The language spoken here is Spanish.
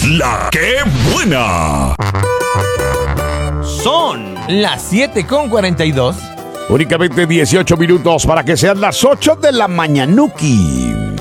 La que buena. Son las 7:42. Únicamente 18 minutos para que sean las 8 de la mañanuki.